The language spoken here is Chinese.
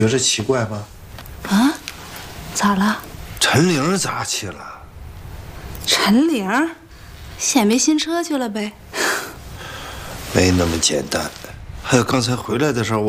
觉着奇怪吗？ 啊？咋了？ 陈玲咋去了？ 陈玲先买新车去了呗？ 没那么简单。还有刚才回来的时候，